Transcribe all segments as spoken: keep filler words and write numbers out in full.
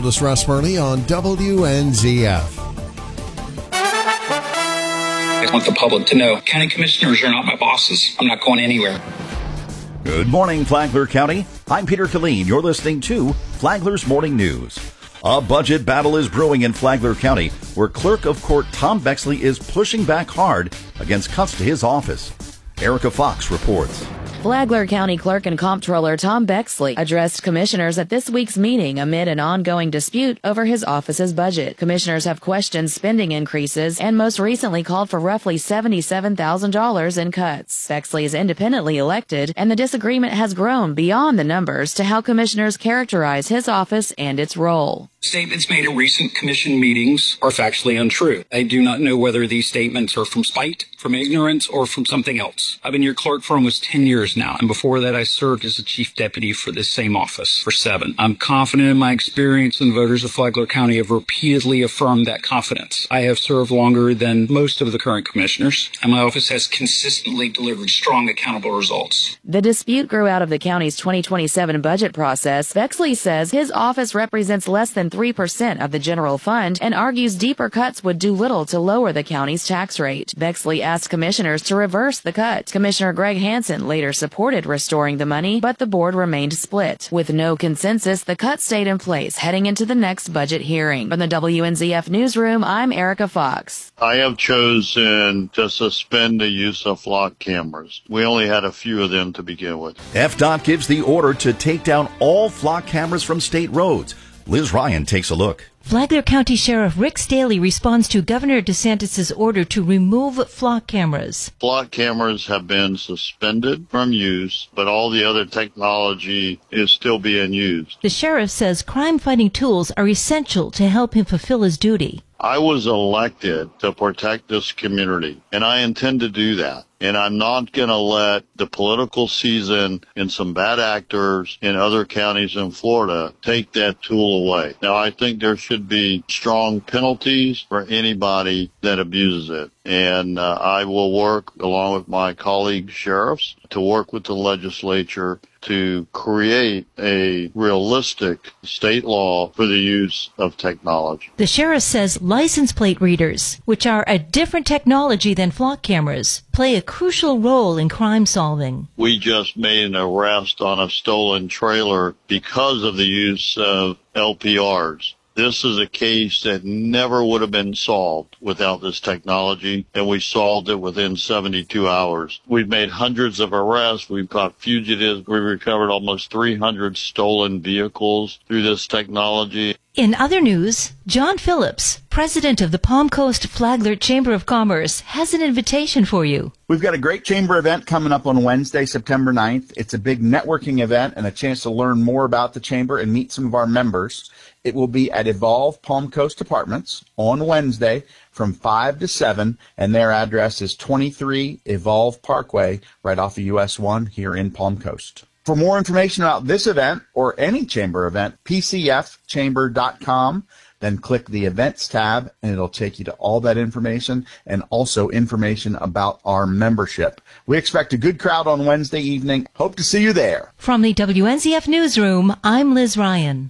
Otis Russ-Murley on W N Z F. I want the public to know, county commissioners are not my bosses. I'm not going anywhere. Good morning, Flagler County. I'm Peter Killeen. You're listening to Flagler's Morning News. A budget battle is brewing in Flagler County, where Clerk of Court Tom Bexley is pushing back hard against cuts to his office. Erica Fox reports. Flagler County Clerk and Comptroller Tom Bexley addressed commissioners at this week's meeting amid an ongoing dispute over his office's budget. Commissioners have questioned spending increases and most recently called for roughly seventy-seven thousand dollars in cuts. Bexley is independently elected, and the disagreement has grown beyond the numbers to how commissioners characterize his office and its role. Statements made at recent commission meetings are factually untrue. I do not know whether these statements are from spite, from ignorance, or from something else. I've been your clerk for almost ten years now, and before that I served as the chief deputy for this same office for seven. I'm confident in my experience, and voters of Flagler County have repeatedly affirmed that confidence. I have served longer than most of the current commissioners, and my office has consistently delivered strong, accountable results. The dispute grew out of the county's twenty twenty-seven budget process. Bexley says his office represents less than three percent of the general fund and argues deeper cuts would do little to lower the county's tax rate. Bexley asked commissioners to reverse the cut. Commissioner Greg Hansen later supported restoring the money, but the board remained split. With no consensus, the cut stayed in place heading into the next budget hearing. From the W N Z F newsroom, I'm Erica Fox. I have chosen to suspend the use of flock cameras. We only had a few of them to begin with. F D O T gives the order to take down all flock cameras from state roads. Liz Ryan takes a look. Flagler County Sheriff Rick Staley responds to Governor DeSantis' order to remove flock cameras. Flock cameras have been suspended from use, but all the other technology is still being used. The sheriff says crime-fighting tools are essential to help him fulfill his duty. I was elected to protect this community, and I intend to do that. And I'm not going to let the political season and some bad actors in other counties in Florida take that tool away. Now, I think there should be strong penalties for anybody that abuses it. And uh, I will work, along with my colleague sheriffs, to work with the legislature to create a realistic state law for the use of technology. The sheriff says license plate readers, which are a different technology than flock cameras, play a crucial role in crime solving. We just made an arrest on a stolen trailer because of the use of L P Rs. This is a case that never would have been solved without this technology, and we solved it within seventy-two hours. We've made hundreds of arrests. We've caught fugitives. We recovered almost three hundred stolen vehicles through this technology. In other news, John Phillips, president of the Palm Coast Flagler Chamber of Commerce, has an invitation for you. We've got a great chamber event coming up on Wednesday, September ninth. It's a big networking event and a chance to learn more about the chamber and meet some of our members. It will be at Evolve Palm Coast Apartments on Wednesday from five to seven, and their address is twenty-three Evolve Parkway, right off of U S one here in Palm Coast. For more information about this event or any chamber event, p c f chamber dot com. Then click the Events tab, and it'll take you to all that information and also information about our membership. We expect a good crowd on Wednesday evening. Hope to see you there. From the W N Z F Newsroom, I'm Liz Ryan.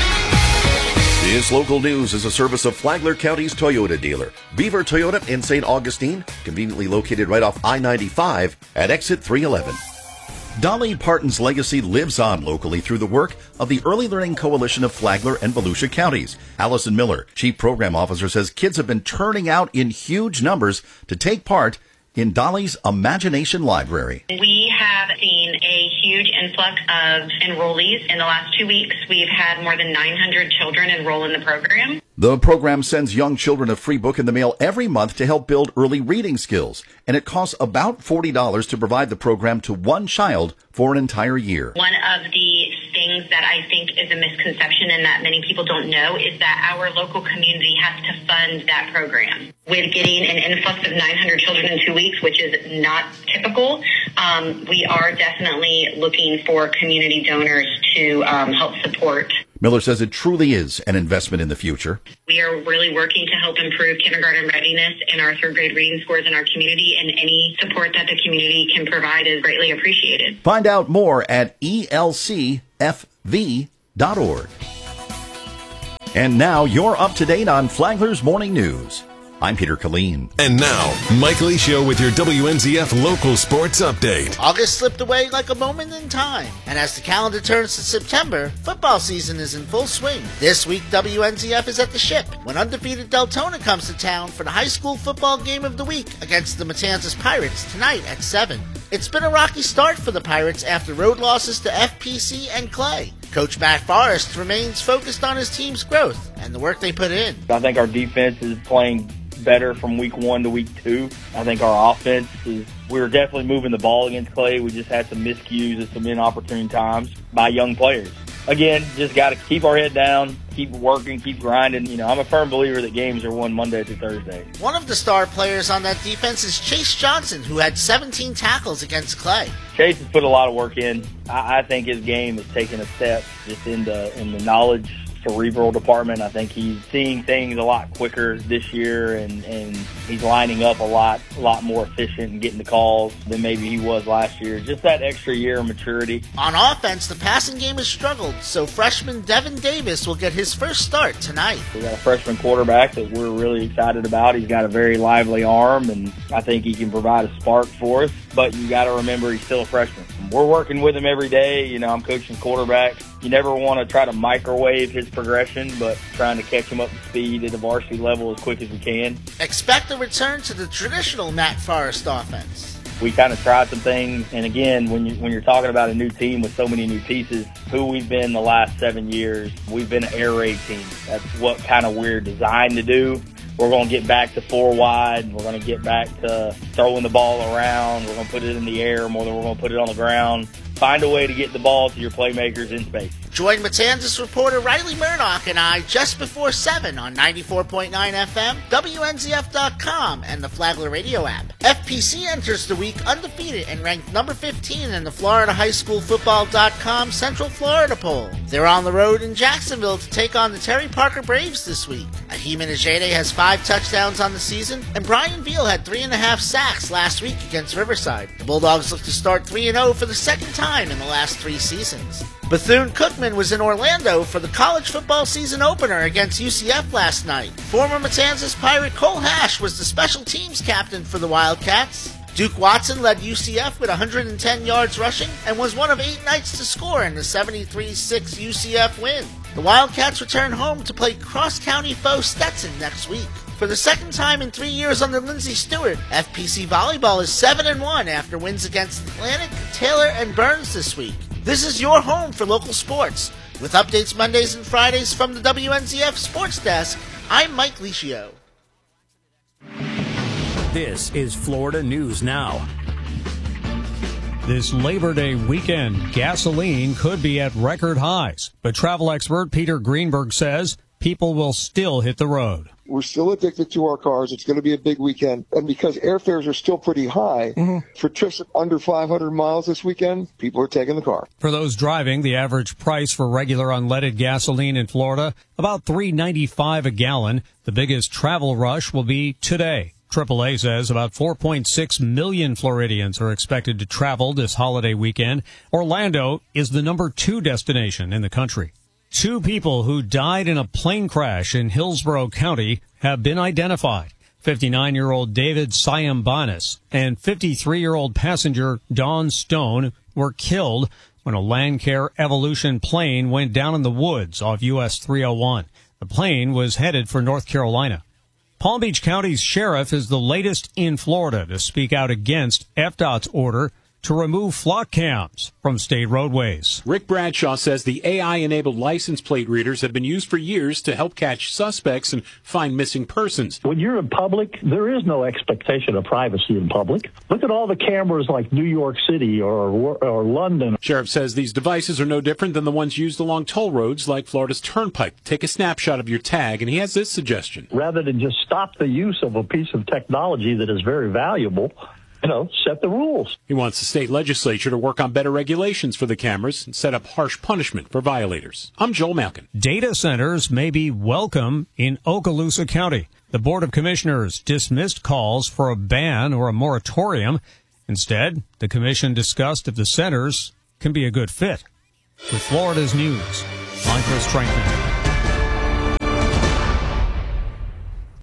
This local news is a service of Flagler County's Toyota dealer, Beaver Toyota in Saint Augustine, conveniently located right off I ninety-five at exit three eleven. Dolly Parton's legacy lives on locally through the work of the Early Learning Coalition of Flagler and Volusia counties. Allison Miller, Chief Program Officer, says kids have been turning out in huge numbers to take part in Dolly's Imagination Library. We have seen a huge influx of enrollees. In the last two weeks, we've had more than nine hundred children enroll in the program. The program sends young children a free book in the mail every month to help build early reading skills, and it costs about forty dollars to provide the program to one child for an entire year. One of the things that I think is a misconception and that many people don't know is that our local community has to fund that program. With getting an influx of nine hundred children in two weeks, which is not typical, um, we are definitely looking for community donors to um, help support. Miller says it truly is an investment in the future. We are really working to help improve kindergarten readiness and our third grade reading scores in our community, and any support that the community can provide is greatly appreciated. Find out more at E L C F V dot org. And now you're up to date on Flagler's Morning News. I'm Peter Killeen. And now, Mike Licio with your W N Z F local sports update. August slipped away like a moment in time, and as the calendar turns to September, football season is in full swing. This week, W N Z F is at the Ship when undefeated Deltona comes to town for the high school football game of the week against the Matanzas Pirates tonight at seven. It's been a rocky start for the Pirates after road losses to F P C and Clay. Coach Matt Forrest remains focused on his team's growth and the work they put in. I think our defense is playing better from week one to week two. I think our offense is, we were definitely moving the ball against Clay. We just had some miscues at some inopportune times by young players. Again, just got to keep our head down, keep working, keep grinding. You know, I'm a firm believer that games are won Monday through Thursday. One of the star players on that defense is Chase Johnson, who had seventeen tackles against Clay. Chase has put a lot of work in. I, I think his game has taken a step just in the in the knowledge cerebral department. I think he's seeing things a lot quicker this year, and, and he's lining up a lot, a lot more efficient and getting the calls than maybe he was last year. Just that extra year of maturity. On offense, the passing game has struggled, so freshman Devin Davis will get his first start tonight. We got a freshman quarterback that we're really excited about. He's got a very lively arm, and I think he can provide a spark for us. But you got to remember, he's still a freshman. We're working with him every day. You know, I'm coaching quarterback. You never want to try to microwave his progression, but trying to catch him up to speed at the varsity level as quick as we can. Expect a return to the traditional Matt Forrest offense. We kind of tried some things, and again, when, you, when you're talking about a new team with so many new pieces, who we've been the last seven years, we've been an air raid team. That's what kind of we're designed to do. We're going to get back to four wide. We're going to get back to throwing the ball around. We're going to put it in the air more than we're going to put it on the ground. Find a way to get the ball to your playmakers in space. Join Matanzas reporter Riley Murdoch and I just before seven on ninety-four point nine F M, W N Z F dot com, and the Flagler Radio app. F P C enters the week undefeated and ranked number fifteen in the Florida High School Football dot com Central Florida poll. They're on the road in Jacksonville to take on the Terry Parker Braves this week. Ahiman Ajede has five touchdowns on the season, and Brian Veal had three and a half sacks last week against Riverside. The Bulldogs look to start three and oh for the second time in the last three seasons. Bethune-Cookman was in Orlando for the college football season opener against U C F last night. Former Matanzas Pirate Cole Hash was the special teams captain for the Wildcats. Duke Watson led U C F with one hundred ten yards rushing and was one of eight Knights to score in the seventy-three six U C F win. The Wildcats return home to play cross-county foe Stetson next week. For the second time in three years under Lindsey Stewart, F P C Volleyball is seven and one after wins against Atlantic, Taylor, and Burns this week. This is your home for local sports. With updates Mondays and Fridays from the W N Z F Sports Desk, I'm Mike Licio. This is Florida News Now. This Labor Day weekend, gasoline could be at record highs, but travel expert Peter Greenberg says people will still hit the road. We're still addicted to our cars. It's going to be a big weekend. And because airfares are still pretty high, mm-hmm. for trips under five hundred miles this weekend, people are taking the car. For those driving, the average price for regular unleaded gasoline in Florida, about three ninety-five a gallon. The biggest travel rush will be today. triple A says about four point six million Floridians are expected to travel this holiday weekend. Orlando is the number two destination in the country. Two people who died in a plane crash in Hillsborough County have been identified. fifty-nine-year-old David Sayambanis and fifty-three-year-old passenger Dawn Stone were killed when a Landcare Evolution plane went down in the woods off U S three oh one. The plane was headed for North Carolina. Palm Beach County's sheriff is the latest in Florida to speak out against F D O T's order to remove flock cams from state roadways. Rick Bradshaw says the A I-enabled license plate readers have been used for years to help catch suspects and find missing persons. When you're in public, there is no expectation of privacy in public. Look at all the cameras like New York City or, or London. Sheriff says these devices are no different than the ones used along toll roads like Florida's Turnpike. Take a snapshot of your tag, and he has this suggestion. Rather than just stop the use of a piece of technology that is very valuable, you know, set the rules. He wants the state legislature to work on better regulations for the cameras and set up harsh punishment for violators. I'm Joel Malkin. Data centers may be welcome in Okaloosa County. The Board of Commissioners dismissed calls for a ban or a moratorium. Instead, the commission discussed if the centers can be a good fit. With Florida's news, I'm Chris Tranklin.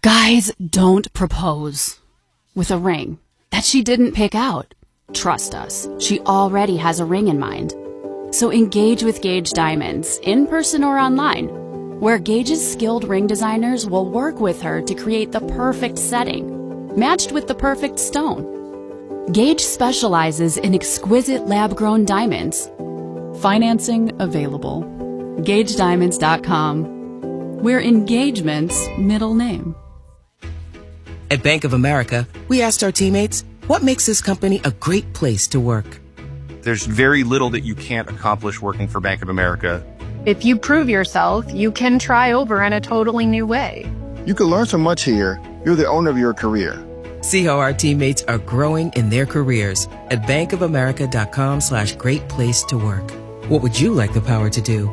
Guys, don't propose with a ring that she didn't pick out. Trust us, she already has a ring in mind. So engage with Gage Diamonds, in person or online, where Gage's skilled ring designers will work with her to create the perfect setting, matched with the perfect stone. Gage specializes in exquisite lab-grown diamonds. Financing available. Gage Diamonds dot com. We're engagement's middle name. At Bank of America, we asked our teammates, what makes this company a great place to work? There's very little that you can't accomplish working for Bank of America. If you prove yourself, you can try over in a totally new way. You can learn so much here. You're the owner of your career. See how our teammates are growing in their careers at bankofamerica.com slash great place to work. What would you like the power to do?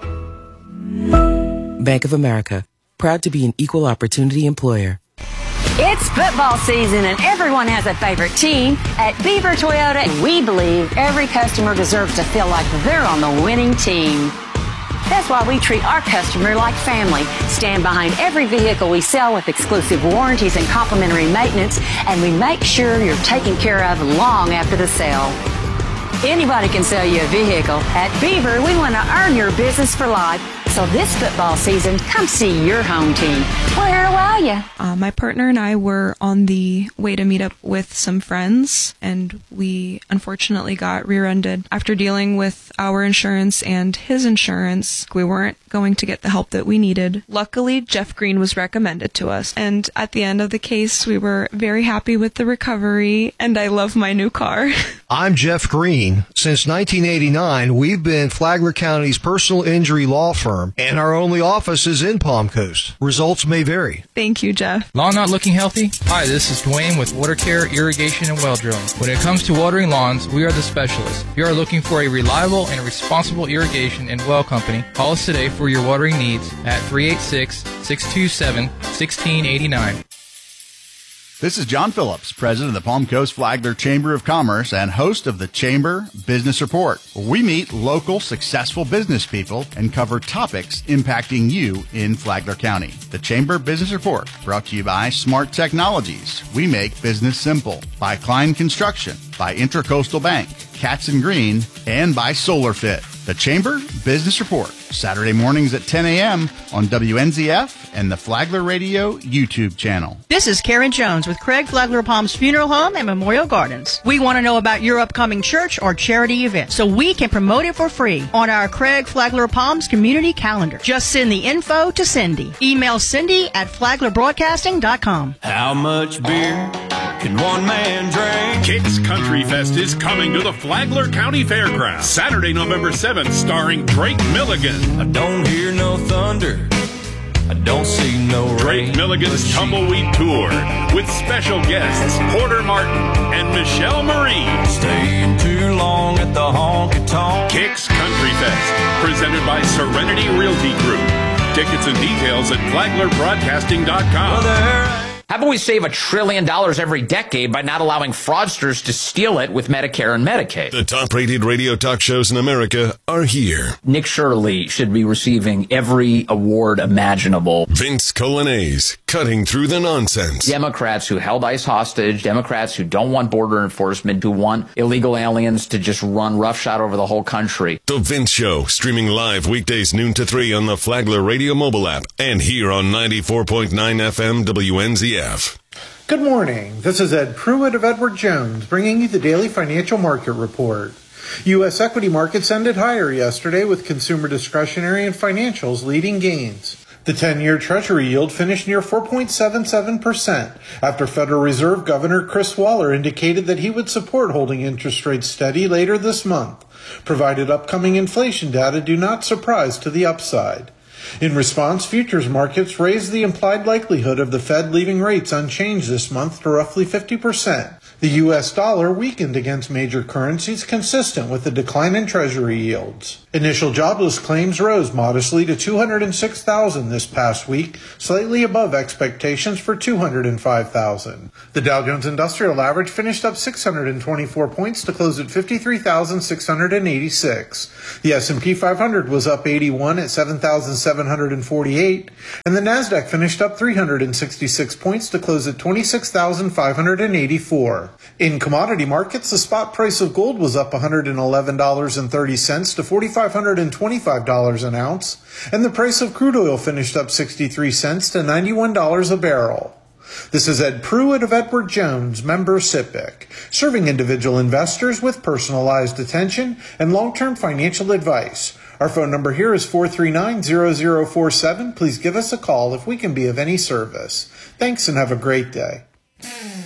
Bank of America, proud to be an equal opportunity employer. It's football season and everyone has a favorite team. At Beaver Toyota, we believe every customer deserves to feel like they're on the winning team. That's why we treat our customer like family, stand behind every vehicle we sell with exclusive warranties and complimentary maintenance, and we make sure you're taken care of long after the sale. Anybody can sell you a vehicle. At Beaver, we want to earn your business for life. So this football season, come see your home team. We're here to wow you. Uh, my partner and I were on the way to meet up with some friends, and we unfortunately got rear-ended. After dealing with our insurance and his insurance, we weren't going to get the help that we needed. Luckily, Jeff Green was recommended to us, and at the end of the case, we were very happy with the recovery, and I love my new car. I'm Jeff Green. Since nineteen eighty-nine, we've been Flagler County's personal injury law firm, and our only office is in Palm Coast. Results may vary. Thank you, Jeff. Lawn not looking healthy? Hi, this is Dwayne with Water Care, Irrigation, and Well Drilling. When it comes to watering lawns, we are the specialists. If you are looking for a reliable and responsible irrigation and well company, call us today for your watering needs at three eight six, six two seven, one six eight nine. This is John Phillips, president of the Palm Coast Flagler Chamber of Commerce and host of the Chamber Business Report, where we meet local successful business people and cover topics impacting you in Flagler County. The Chamber Business Report, brought to you by Smart Technologies. We make business simple. By Klein Construction, by Intracoastal Bank, Katz and Green, and by SolarFit. The Chamber Business Report, Saturday mornings at ten a.m. on W N Z F and the Flagler Radio YouTube channel. This is Karen Jones with Craig Flagler Palms Funeral Home and Memorial Gardens. We want to know about your upcoming church or charity event so we can promote it for free on our Craig Flagler Palms community calendar. Just send the info to Cindy. Email Cindy at flagler broadcasting dot com. How much beer can one man drink? Kicks Country Fest is coming to the Flagler County Fairgrounds Saturday, November seventh, starring Drake Milligan. I don't hear no thunder. I don't see no rain. Drake Milligan's Tumbleweed Tour with special guests Porter Martin and Michelle Marie. Staying too long at the honky tonk. Kicks Country Fest, presented by Serenity Realty Group. Tickets and details at flagler broadcasting dot com. How about we save a trillion dollars every decade by not allowing fraudsters to steal it with Medicare and Medicaid? The top-rated radio talk shows in America are here. Nick Shirley should be receiving every award imaginable. Vince Colonnese, cutting through the nonsense. Democrats who held ICE hostage, Democrats who don't want border enforcement, who want illegal aliens to just run roughshod over the whole country. The Vince Show, streaming live weekdays noon to three on the Flagler Radio mobile app and here on ninety-four point nine F M W N Z F. Good morning. This is Ed Pruitt of Edward Jones bringing you the daily financial market report. U S equity markets ended higher yesterday with consumer discretionary and financials leading gains. The ten-year Treasury yield finished near four point seven seven percent after Federal Reserve Governor Chris Waller indicated that he would support holding interest rates steady later this month, provided upcoming inflation data do not surprise to the upside. In response, futures markets raised the implied likelihood of the Fed leaving rates unchanged this month to roughly fifty percent. The U S dollar weakened against major currencies, consistent with the decline in Treasury yields. Initial jobless claims rose modestly to two hundred six thousand this past week, slightly above expectations for two hundred five thousand. The Dow Jones Industrial Average finished up six hundred twenty-four points to close at fifty-three thousand six hundred eighty-six. The S and P five hundred was up eighty-one at seven thousand seven hundred forty-eight, and the Nasdaq finished up three hundred sixty-six points to close at twenty-six thousand five hundred eighty-four. In commodity markets, the spot price of gold was up one hundred eleven dollars and thirty cents to four thousand five hundred twenty-five dollars an ounce, and the price of crude oil finished up sixty-three cents to ninety-one dollars a barrel. This is Ed Pruitt of Edward Jones, member S I P C, serving individual investors with personalized attention and long-term financial advice. Our phone number here is four three nine, zero zero four seven. Please give us a call if we can be of any service. Thanks and have a great day.